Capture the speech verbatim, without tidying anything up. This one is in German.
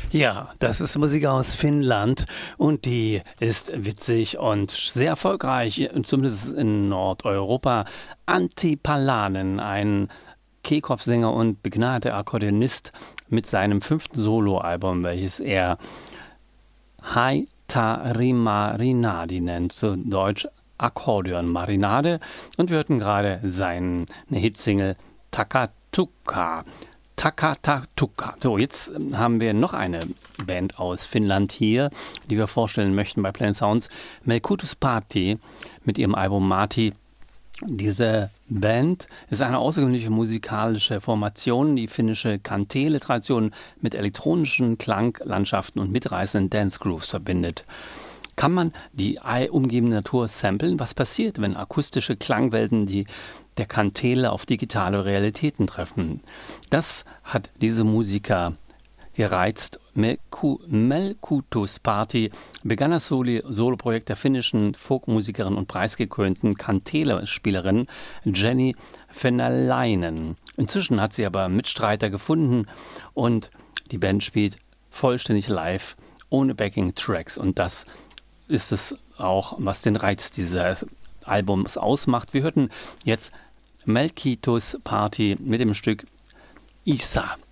Ja, das ist Musik aus Finnland und die ist witzig und sehr erfolgreich, zumindest in Nordeuropa. Antti Palanen, ein Kehlkopfsänger und begnadeter Akkordeonist mit seinem fünften Soloalbum, welches er Haitari-Marinadi nennt, zu Deutsch Akkordeon-Marinade. Und wir hörten gerade seine Hitsingle Takatuka. Takatuka. So, jetzt haben wir noch eine Band aus Finnland hier, die wir vorstellen möchten bei Planet Sounds. Melkutus Party mit ihrem Album Marti. Diese Band ist eine außergewöhnliche musikalische Formation, die finnische Kantele-Tradition mit elektronischen Klanglandschaften und mitreißenden Dance-Grooves verbindet. Kann man die umgebende Natur samplen? Was passiert, wenn akustische Klangwelten die der Kantele auf digitale Realitäten treffen? Das hat diese Musiker gereizt. Melku, Melkutus Party begann das Soloprojekt der finnischen Folkmusikerin und preisgekrönten Kantele-Spielerin Jenny Fenalainen. Inzwischen hat sie aber Mitstreiter gefunden und die Band spielt vollständig live, ohne Backing-Tracks, und das ist es auch, was den Reiz dieses Albums ausmacht. Wir hörten jetzt Melkutus Party mit dem Stück Isa.